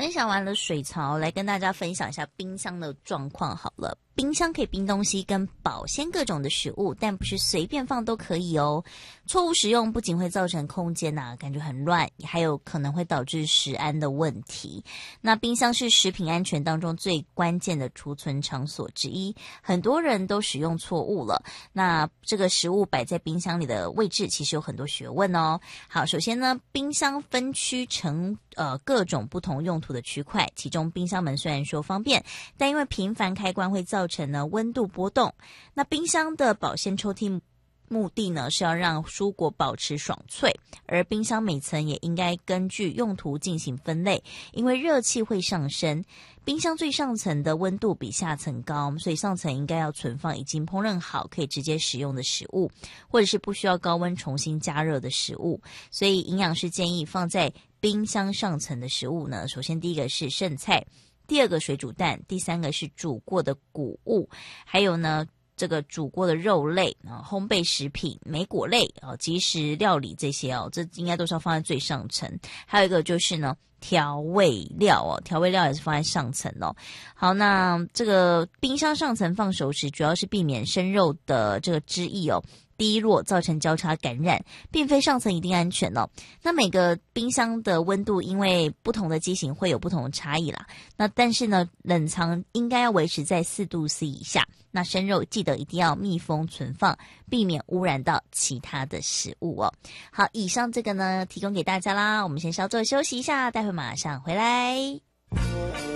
分享完了水槽，来跟大家分享一下冰箱的状况好了。冰箱可以冰东西跟保鲜各种的食物，但不是随便放都可以哦。错误使用不仅会造成空间感觉很乱，还有可能会导致食安的问题。那冰箱是食品安全当中最关键的储存场所之一，很多人都使用错误了。那这个食物摆在冰箱里的位置其实有很多学问哦。好，首先呢，冰箱分区成各种不同用途的区块，其中冰箱门虽然说方便，但因为频繁开关会造成呢温度波动。那冰箱的保鲜抽屉目的呢是要让蔬果保持爽脆，而冰箱每层也应该根据用途进行分类，因为热气会上升，冰箱最上层的温度比下层高，所以上层应该要存放已经烹饪好可以直接食用的食物，或者是不需要高温重新加热的食物。所以营养师建议放在冰箱上层的食物呢，首先第一个是剩菜，第二个水煮蛋，第三个是煮过的谷物，还有呢这个煮过的肉类烘焙食品、莓果类即食料理这些这应该都是要放在最上层。还有一个就是呢调味料调味料也是放在上层好，那这个冰箱上层放熟食，主要是避免生肉的这个汁液滴落造成交叉感染，并非上层一定安全那每个冰箱的温度因为不同的机型会有不同的差异啦。那但是呢，冷藏应该要维持在4°C 以下。那生肉记得一定要密封存放，避免污染到其他的食物好，以上这个呢提供给大家啦，我们先稍作休息一下，待会马上回来。